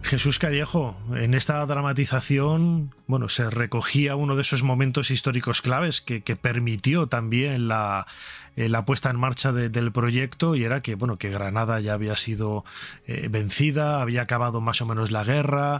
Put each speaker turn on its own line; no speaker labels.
Jesús Callejo, en esta dramatización, bueno, se recogía uno de esos momentos históricos claves que permitió también la puesta en marcha del proyecto, y era que, bueno, que Granada ya había sido vencida, había acabado más o menos la guerra,